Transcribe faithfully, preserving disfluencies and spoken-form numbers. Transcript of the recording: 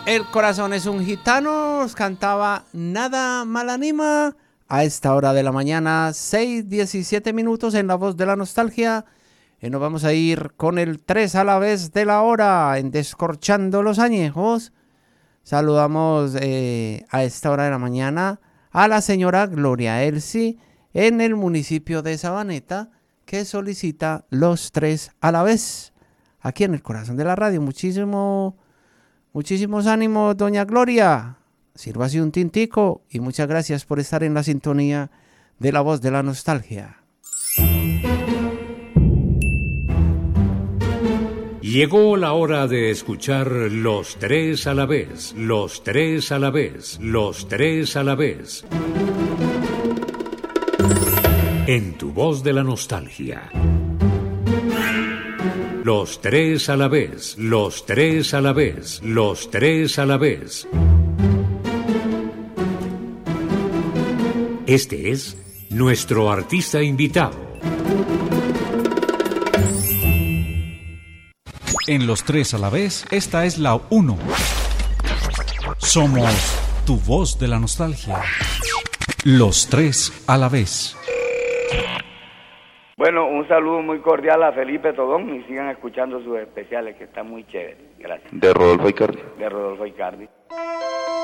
El corazón es un gitano, nos cantaba Nada mal anima a esta hora de la mañana, seis diecisiete minutos en La Voz de la Nostalgia. Y nos vamos a ir con el tres a la vez de la hora en Descorchando los Añejos. Saludamos eh, a esta hora de la mañana a la señora Gloria Elsi en el municipio de Sabaneta, que solicita los tres a la vez. Aquí en el corazón de la radio, muchísimo... Muchísimos ánimos, doña Gloria. Sírvase un tintico y muchas gracias por estar en la sintonía de La Voz de la Nostalgia. Llegó la hora de escuchar los tres a la vez, los tres a la vez, los tres a la vez. En tu Voz de la Nostalgia. Los tres a la vez, los tres a la vez, los tres a la vez. Este es nuestro artista invitado. En los tres a la vez, esta es la uno. Somos tu voz de la nostalgia. Los tres a la vez. Bueno, un saludo muy cordial a Felipe Todón y sigan escuchando sus especiales que están muy chéveres. Gracias. De Rodolfo Icardi. De Rodolfo Icardi.